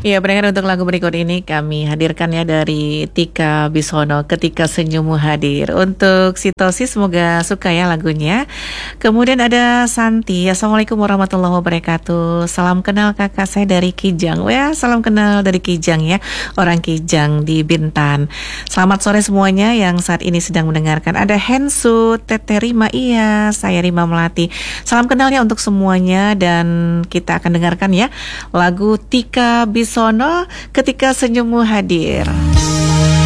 Ya, pendengar, untuk lagu berikut ini kami hadirkan ya dari Tika Bisono, Ketika Senyummu Hadir. Untuk Sitosi semoga suka ya lagunya. Kemudian ada Santi, Assalamualaikum warahmatullahi wabarakatuh. Salam kenal kakak saya dari Kijang. Wah, salam kenal dari Kijang ya, orang Kijang di Bintan. Selamat sore semuanya yang saat ini sedang mendengarkan. Ada Hensu, Tete Rima, iya saya Rima Melati. Salam kenal ya untuk semuanya, dan kita akan dengarkan ya lagu Tika Bisono, Ketika Senyummu Hadir.